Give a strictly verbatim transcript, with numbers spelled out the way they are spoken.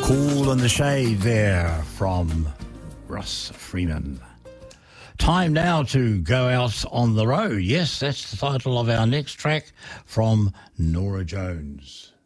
Cool in the Shade there from Russ Freeman. Time now to go out on the road. Yes, that's the title of our next track from Norah Jones.